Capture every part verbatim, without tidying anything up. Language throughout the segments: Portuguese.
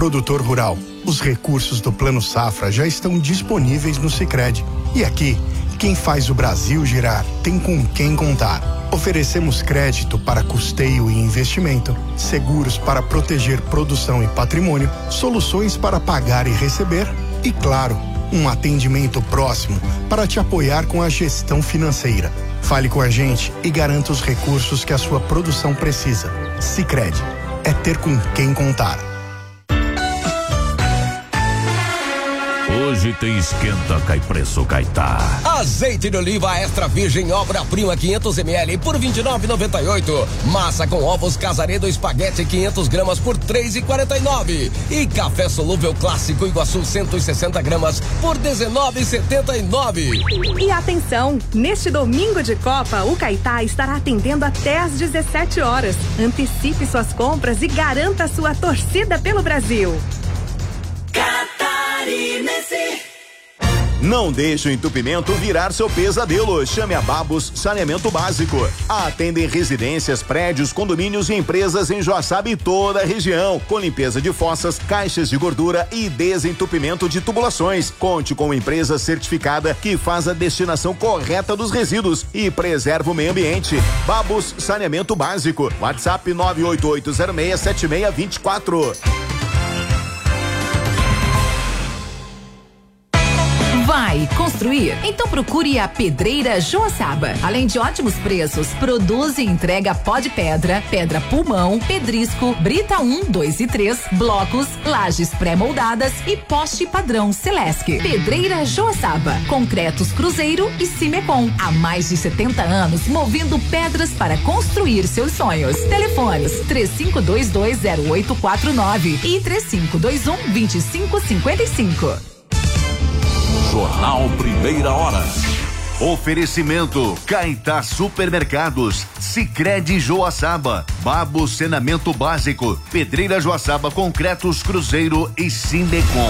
Produtor rural, os recursos do Plano Safra já estão disponíveis no Sicredi. E aqui, quem faz o Brasil girar tem com quem contar. Oferecemos crédito para custeio e investimento, seguros para proteger produção e patrimônio, soluções para pagar e receber e, claro, um atendimento próximo para te apoiar com a gestão financeira. Fale com a gente e garanta os recursos que a sua produção precisa. Sicredi, é ter com quem contar. Hoje tem esquenta, cai preço, Caetá. Azeite de oliva extra virgem obra-prima quinhentos mililitros por vinte e nove reais e noventa e oito centavos. Massa com ovos Casaredo espaguete quinhentas gramas por três reais e quarenta e nove centavos. E café solúvel clássico Iguaçu cento e sessenta gramas por dezenove reais e setenta e nove centavos. E atenção, neste domingo de Copa, o Caetá estará atendendo até às dezessete horas. Antecipe suas compras e garanta a sua torcida pelo Brasil. Não deixe o entupimento virar seu pesadelo. Chame a Babos Saneamento Básico. Atendem residências, prédios, condomínios e empresas em Joaçaba e toda a região. Com limpeza de fossas, caixas de gordura e desentupimento de tubulações. Conte com uma empresa certificada que faz a destinação correta dos resíduos e preserva o meio ambiente. Babos Saneamento Básico. WhatsApp nove oito oito zero seis sete seis dois quatro. Vai construir? Então procure a Pedreira Joaçaba. Além de ótimos preços, produz e entrega pó de pedra, pedra pulmão, pedrisco, brita um, dois e três, blocos, lajes pré-moldadas e poste padrão Celesc. Pedreira Joaçaba. Concretos Cruzeiro e Cimecon. Há mais de setenta anos, movendo pedras para construir seus sonhos. Telefones três cinco dois dois zero oito quatro nove e três cinco dois um dois cinco cinco cinco. Jornal Primeira Hora. Oferecimento Caetá Supermercados, Sicredi Joaçaba, Babo Saneamento Básico, Pedreira Joaçaba Concretos Cruzeiro e Sindecom.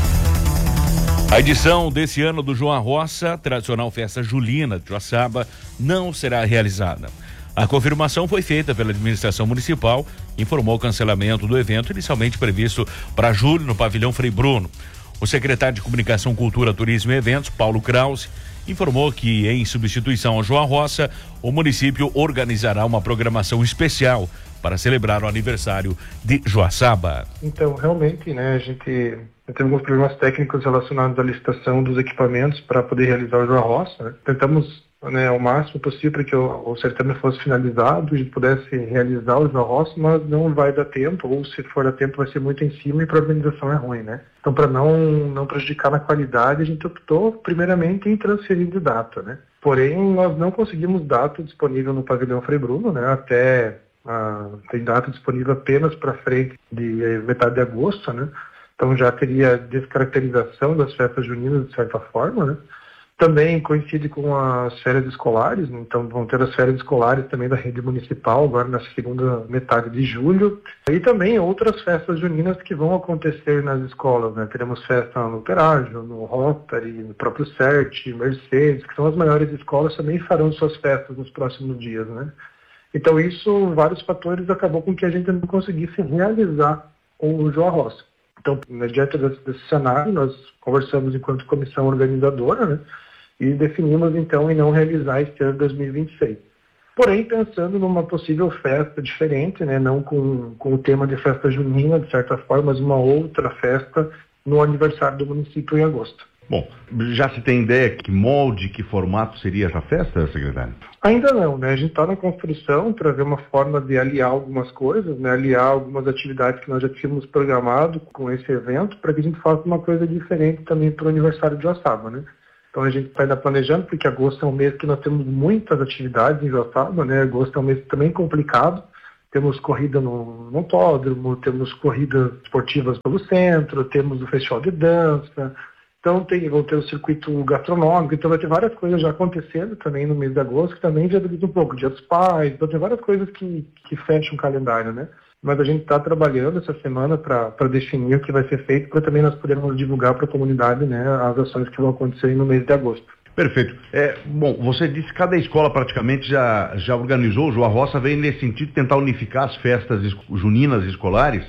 A edição desse ano do João Roça, tradicional festa julina de Joaçaba, não será realizada. A confirmação foi feita pela administração municipal, informou o cancelamento do evento inicialmente previsto para julho no pavilhão Frei Bruno. O secretário de Comunicação, Cultura, Turismo e Eventos, Paulo Krause, informou que, em substituição ao João Roça, o município organizará uma programação especial para celebrar o aniversário de Joaçaba. Então, realmente, né, a gente teve alguns problemas técnicos relacionados à licitação dos equipamentos para poder realizar o João Roça. Né? Tentamos, né, ao máximo possível para que o, o certame fosse finalizado e a gente pudesse realizar o João Roça, mas não vai dar tempo, ou se for dar tempo vai ser muito em cima e para a organização é ruim, né? Então, para não, não prejudicar na qualidade, a gente optou primeiramente em transferir de data, né? Porém, nós não conseguimos data disponível no pavilhão Frei Bruno, né? Até ah, tem data disponível apenas para frente de eh, metade de agosto, né? Então já teria descaracterização das festas juninas de certa forma, né? Também coincide com as férias escolares, então vão ter as férias escolares também da rede municipal, agora na segunda metade de julho. E também outras festas juninas que vão acontecer nas escolas, né? Teremos festa no Perágio, no Rotary, no próprio CERT, Mercedes, que são as maiores escolas, também farão suas festas nos próximos dias, né? Então isso, vários fatores, acabou com que a gente não conseguisse realizar o João Roça. Então, diante desse, desse cenário, nós conversamos enquanto comissão organizadora, né? E definimos, então, em não realizar este ano de dois mil e vinte e seis. Porém, pensando numa possível festa diferente, né? Não com, com o tema de festa junina, de certa forma, mas uma outra festa no aniversário do município em agosto. Bom, já se tem ideia que molde, que formato seria essa festa, secretário? Ainda não, né? A gente está na construção para ver uma forma de aliar algumas coisas, né? Aliar algumas atividades que nós já tínhamos programado com esse evento, para que a gente faça uma coisa diferente também para o aniversário de Joaçaba, né? Então a gente está ainda planejando, porque agosto é um mês que nós temos muitas atividades em Joaçaba, né? Agosto é um mês também complicado. Temos corrida no, no autódromo, temos corridas esportivas pelo centro, temos o festival de dança. Então tem, vão ter o circuito gastronômico, então vai ter várias coisas já acontecendo também no mês de agosto, que também viabiliza um pouco, Dia dos Pais, então tem várias coisas que, que fecham o calendário, né? Mas a gente está trabalhando essa semana para definir o que vai ser feito, para também nós podermos divulgar para a comunidade, né, as ações que vão acontecer no mês de agosto. Perfeito. É, bom, você disse que cada escola praticamente já, já organizou, o João Roça vem nesse sentido tentar unificar as festas juninas escolares.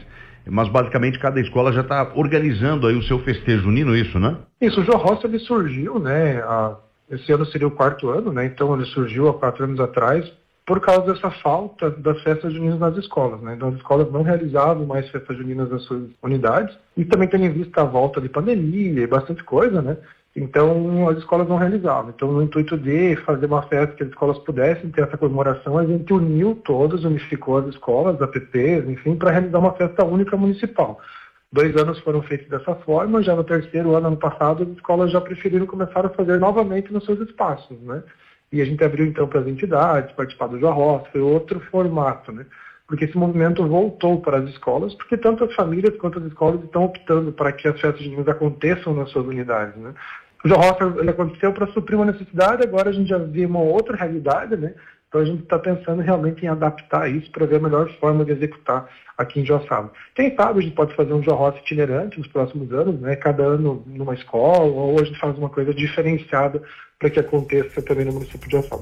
mas basicamente cada escola já está organizando aí o seu festejo junino, isso, né? Isso, o João Roça, ele surgiu, né, a, esse ano seria o quarto ano, né, então ele surgiu há quatro anos atrás, por causa dessa falta das festas juninas nas escolas, né? Então as escolas não realizavam mais festas juninas nas suas unidades, e também tendo em vista a volta de pandemia e bastante coisa, né? Então as escolas não realizavam. Então no intuito de fazer uma festa que as escolas pudessem ter essa comemoração, a gente uniu todas, unificou as escolas, A P Ps, enfim, para realizar uma festa única municipal. Dois anos foram feitos dessa forma, já no terceiro ano, ano passado, as escolas já preferiram começar a fazer novamente nos seus espaços, né? E a gente abriu então para as entidades, participar do João Roça, foi outro formato, né? Porque esse movimento voltou para as escolas, porque tanto as famílias quanto as escolas estão optando para que as festas juninas aconteçam nas suas unidades, né? O João Roça, ele aconteceu para suprir uma necessidade, agora a gente já vê uma outra realidade, né? Então a gente está pensando realmente em adaptar isso para ver a melhor forma de executar aqui em Joaçaba. Quem sabe a gente pode fazer um João Roça itinerante nos próximos anos, né? Cada ano numa escola, ou a gente faz uma coisa diferenciada para que aconteça também no município de Joaçaba.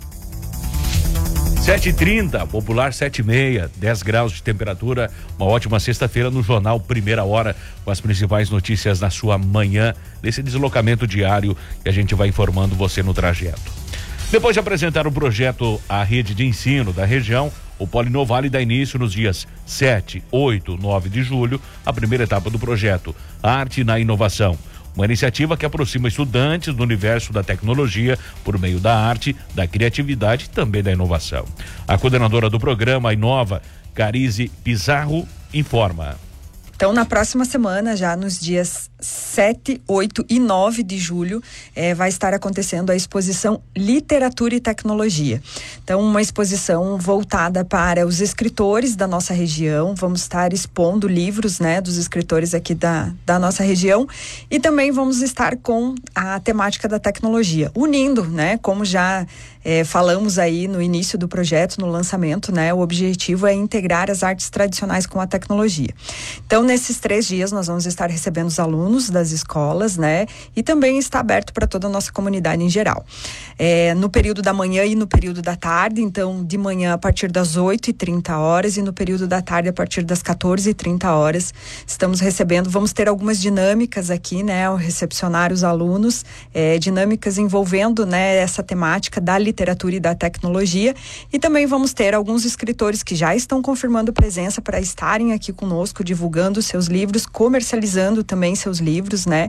sete e trinta, popular sete e meia, dez graus de temperatura, uma ótima sexta-feira no Jornal Primeira Hora, com as principais notícias na sua manhã, desse deslocamento diário que a gente vai informando você no trajeto. Depois de apresentar o projeto à rede de ensino da região, o Polinovale dá início nos dias sete, oito, nove de julho, a primeira etapa do projeto Arte na Inovação. Uma iniciativa que aproxima estudantes do universo da tecnologia por meio da arte, da criatividade e também da inovação. A coordenadora do programa Inova, Carize Pizarro, informa. Então, na próxima semana, já nos dias sete, oito e nove de julho, eh, vai estar acontecendo a exposição Literatura e Tecnologia. Então, uma exposição voltada para os escritores da nossa região. Vamos estar expondo livros, né, dos escritores aqui da, da nossa região, e também vamos estar com a temática da tecnologia, unindo, né, como já eh, falamos aí no início do projeto, no lançamento, né, o objetivo é integrar as artes tradicionais com a tecnologia. Então, nesses três dias, nós vamos estar recebendo os alunos das escolas, né? E também está aberto para toda a nossa comunidade em geral. É, no período da manhã e no período da tarde, então, de manhã a partir das oito e trinta horas e no período da tarde a partir das quatorze e trinta horas, estamos recebendo, vamos ter algumas dinâmicas aqui, né? Ao recepcionar os alunos, é, dinâmicas envolvendo, né, essa temática da literatura e da tecnologia, e também vamos ter alguns escritores que já estão confirmando presença para estarem aqui conosco, divulgando seus livros, comercializando também seus livros, né?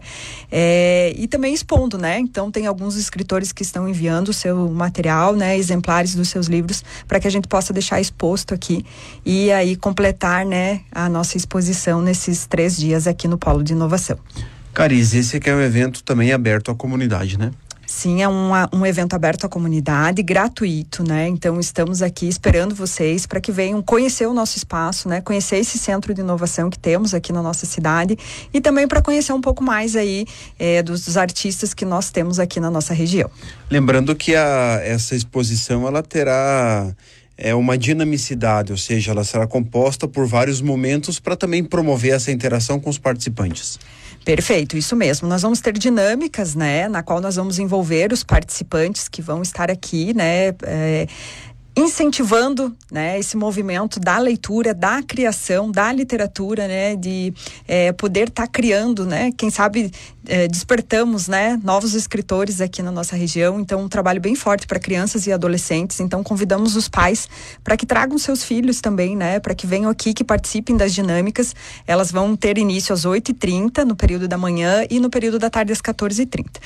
É, e também expondo, né? Então tem alguns escritores que estão enviando o seu material, né? Exemplares dos seus livros para que a gente possa deixar exposto aqui e aí completar, né? A nossa exposição nesses três dias aqui no Polo de Inovação. Carize, esse aqui é um evento também aberto à comunidade, né? Sim, é um, um evento aberto à comunidade, gratuito, né? Então estamos aqui esperando vocês para que venham conhecer o nosso espaço, né? Conhecer esse centro de inovação que temos aqui na nossa cidade e também para conhecer um pouco mais aí é, dos, dos artistas que nós temos aqui na nossa região. Lembrando que a, essa exposição ela terá é, uma dinamicidade, ou seja, ela será composta por vários momentos para também promover essa interação com os participantes. Perfeito, isso mesmo. Nós vamos ter dinâmicas, né, na qual nós vamos envolver os participantes que vão estar aqui, né, é, incentivando, né, esse movimento da leitura, da criação, da literatura, né, de é, poder estar tá criando, né, quem sabe é, despertamos, né, novos escritores aqui na nossa região. Então, um trabalho bem forte para crianças e adolescentes. Então, convidamos os pais para que tragam seus filhos também, né, para que venham aqui, que participem das dinâmicas. Elas vão ter início às oito e trinta no período da manhã e no período da tarde às quatorze e trinta.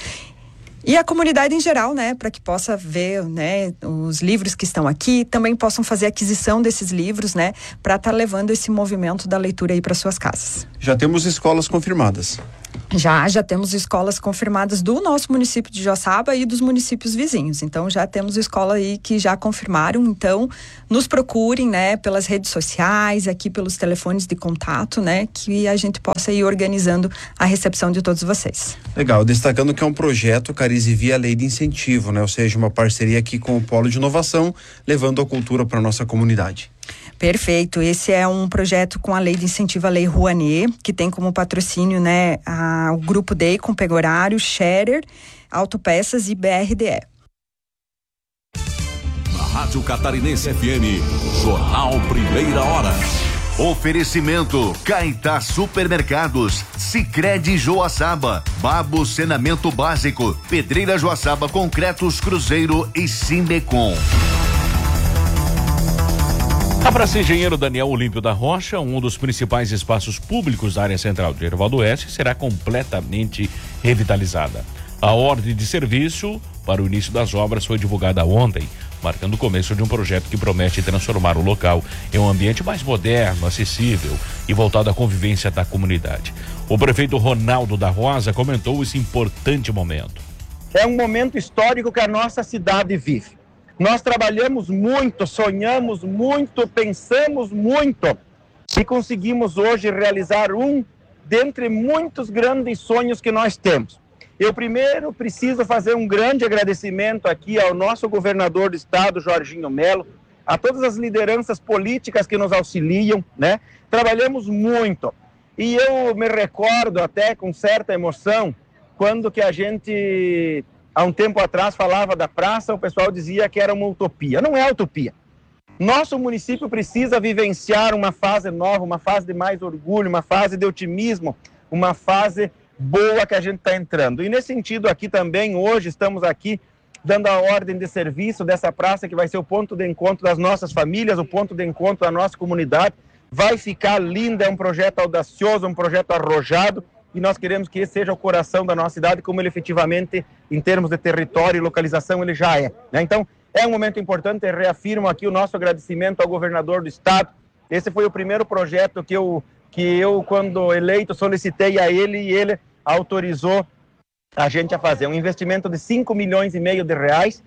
E a comunidade em geral, né, para que possa ver, né, os livros que estão aqui, também possam fazer aquisição desses livros, né, para estar tá levando esse movimento da leitura aí para suas casas. Já temos escolas confirmadas. Já, já temos escolas confirmadas do nosso município de Joaçaba e dos municípios vizinhos. Então, já temos escola aí que já confirmaram. Então, nos procurem, né, pelas redes sociais, aqui pelos telefones de contato, né, que a gente possa ir organizando a recepção de todos vocês. Legal, destacando que é um projeto, Carize, via lei de incentivo, né, ou seja, uma parceria aqui com o Polo de Inovação, levando a cultura para a nossa comunidade. Perfeito, esse é um projeto com a lei de incentivo, a lei Rouanet, que tem como patrocínio, né, a, o Grupo Deicon, Pegorário, Scherer, Autopeças e B R D E. Na Rádio Catarinense F M, Jornal Primeira Hora. Oferecimento Caetá Supermercados, Sicredi Joaçaba, Babo Saneamento Básico, Pedreira Joaçaba Concretos Cruzeiro e Sindecom. A Praça Engenheiro Daniel Olímpio da Rocha, um dos principais espaços públicos da área central de Erval do Oeste, será completamente revitalizada. A ordem de serviço para o início das obras foi divulgada ontem, marcando o começo de um projeto que promete transformar o local em um ambiente mais moderno, acessível e voltado à convivência da comunidade. O prefeito Ronaldo da Rosa comentou esse importante momento. É um momento histórico que a nossa cidade vive. Nós trabalhamos muito, sonhamos muito, pensamos muito e conseguimos hoje realizar um dentre muitos grandes sonhos que nós temos. Eu primeiro preciso fazer um grande agradecimento aqui ao nosso governador do estado, Jorginho Melo, a todas as lideranças políticas que nos auxiliam, né? Trabalhamos muito. E eu me recordo até com certa emoção, quando que a gente, há um tempo atrás, falava da praça, o pessoal dizia que era uma utopia. Não é utopia. Nosso município precisa vivenciar uma fase nova, uma fase de mais orgulho, uma fase de otimismo, uma fase boa que a gente está entrando. E nesse sentido aqui também, hoje estamos aqui dando a ordem de serviço dessa praça que vai ser o ponto de encontro das nossas famílias, o ponto de encontro da nossa comunidade. Vai ficar linda, é um projeto audacioso, um projeto arrojado e nós queremos que esse seja o coração da nossa cidade, como ele efetivamente, em termos de território e localização, ele já é, né? Então, é um momento importante, eu reafirmo aqui o nosso agradecimento ao governador do estado. Esse foi o primeiro projeto que eu, que eu quando eleito, solicitei a ele e ele autorizou a gente a fazer um investimento de cinco milhões e meio de reais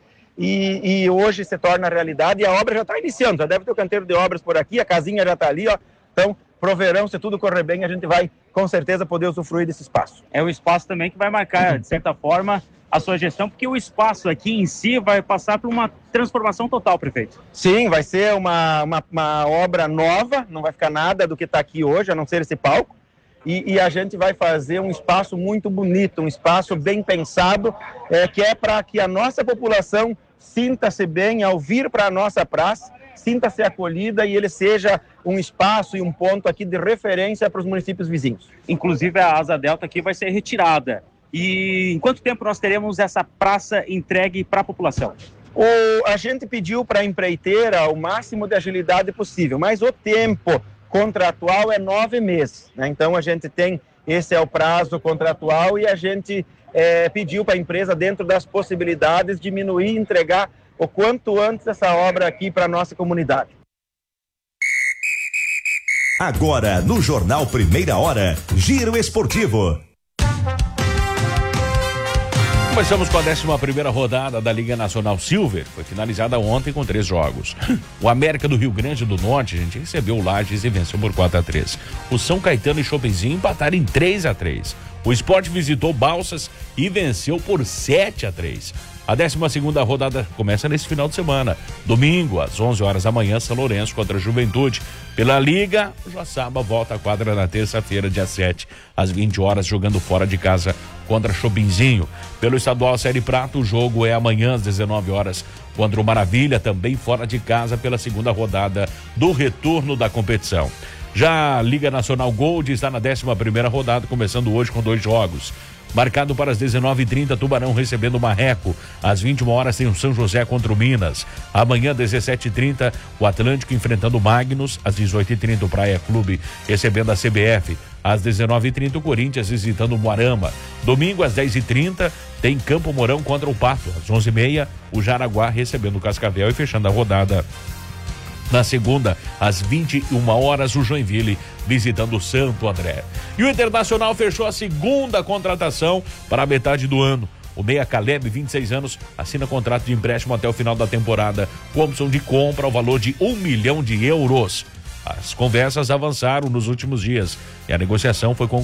e, e hoje se torna realidade e a obra já está iniciando, já deve ter o canteiro de obras por aqui, a casinha já está ali, ó. Então, pro verão, se tudo correr bem, a gente vai com certeza poder usufruir desse espaço. É o espaço também que vai marcar, de certa forma, a sua gestão, porque o espaço aqui em si vai passar por uma transformação total, prefeito. Sim, vai ser uma, uma, uma obra nova, não vai ficar nada do que está aqui hoje, a não ser esse palco. E, e a gente vai fazer um espaço muito bonito, um espaço bem pensado, é, que é para que a nossa população sinta-se bem ao vir para a nossa praça, sinta-se acolhida e ele seja um espaço e um ponto aqui de referência para os municípios vizinhos. Inclusive a Asa Delta aqui vai ser retirada. E em quanto tempo nós teremos essa praça entregue para a população? O, a gente pediu para a empreiteira o máximo de agilidade possível, mas o tempo contratual é nove meses, né? Então a gente tem, esse é o prazo contratual e a gente é, pediu para a empresa, dentro das possibilidades, diminuir e entregar o quanto antes essa obra aqui para a nossa comunidade. Agora no Jornal Primeira Hora, Giro Esportivo. Começamos com a décima primeira rodada da Liga Nacional Silver. Foi finalizada ontem com três jogos. O América do Rio Grande do Norte, a gente recebeu o Lages e venceu por quatro a três. O São Caetano e Chopezinho empataram em três a três. O Sport visitou Balsas e venceu por sete a três. A décima segunda rodada começa nesse final de semana. Domingo, às onze horas da manhã, São Lourenço contra a Juventude. Pela Liga, o Joaçaba volta à quadra na terça-feira, dia sete, às vinte horas, jogando fora de casa contra Chopinzinho. Pelo estadual Série Prata, o jogo é amanhã às dezenove horas contra o Maravilha, também fora de casa pela segunda rodada do retorno da competição. Já a Liga Nacional Gold está na décima primeira rodada, começando hoje com dois jogos. Marcado para as dezenove e trinta, Tubarão recebendo o Marreco. Às vinte e uma horas tem o São José contra o Minas. Amanhã, dezessete e trinta, o Atlântico enfrentando o Magnus. Às dezoito e trinta, o Praia Clube recebendo a C B F. Às dezenove e trinta, o Corinthians visitando o Moarama. Domingo, às dez e trinta, tem Campo Mourão contra o Pato. Às onze e meia, o Jaraguá recebendo o Cascavel e fechando a rodada. Na segunda, às vinte e uma horas, o Joinville visitando o Santo André. E o Internacional fechou a segunda contratação para a metade do ano. O meia Caleb, vinte e seis anos, assina contrato de empréstimo até o final da temporada, com opção de compra ao valor de um milhão de euros. As conversas avançaram nos últimos dias e a negociação foi concluída.